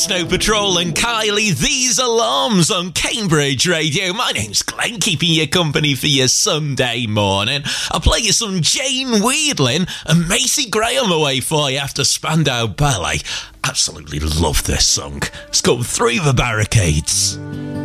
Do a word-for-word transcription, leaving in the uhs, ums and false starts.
Snow Patrol and Kylie, These Alarms on Cambridge Radio. My name's Glenn, keeping you company for your Sunday morning. I'll play you some Jane Wiedlin and Macy Graham away for you after Spandau Ballet. Absolutely love this song. It's called Through the Barricades.